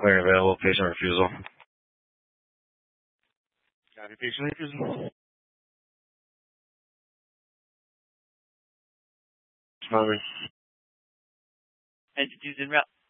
clear available, patient refusal. Copy, patient refusal. Smoking. Entities en route.